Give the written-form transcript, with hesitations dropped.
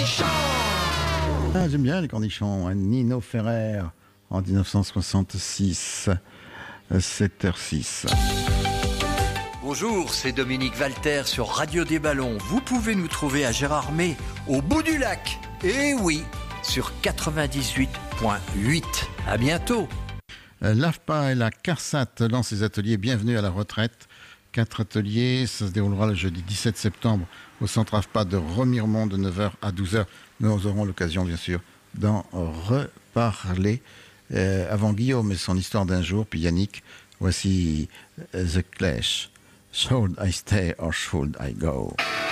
cornichons. Ah, j'aime bien les cornichons. Nino Ferrer en 1966, 7h06. Bonjour, c'est Dominique Valter sur Radio des Ballons. Vous pouvez nous trouver à Gérardmer, au bout du lac. Et oui, sur 98.8. À bientôt. L'AFPA et la CARSAT lancent ses ateliers Bienvenue à la retraite. 4 ateliers, ça se déroulera le jeudi 17 septembre au centre AFPA de Remiremont de 9h à 12h. Nous aurons l'occasion, bien sûr, d'en reparler. Avant Guillaume et son histoire d'un jour, puis Yannick, voici The Clash. Should I stay or should I go?